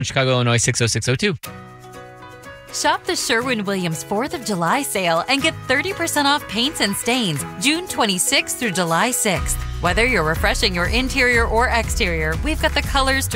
Chicago, Illinois 60602. Shop the Sherwin-Williams 4th of July sale and get 30% off paints and stains June 26th through July 6th. Whether you're refreshing your interior or exterior, we've got the colors to